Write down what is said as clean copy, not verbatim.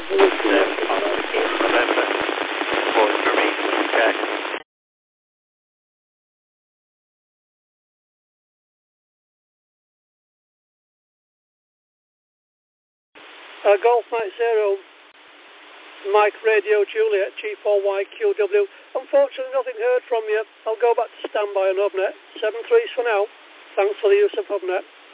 Golf Mike 0, Mike Radio Juliet, G4YQW. Unfortunately, nothing heard from you. I'll go back to standby on HubNet. 7-3s for now. Thanks for the use of HubNet.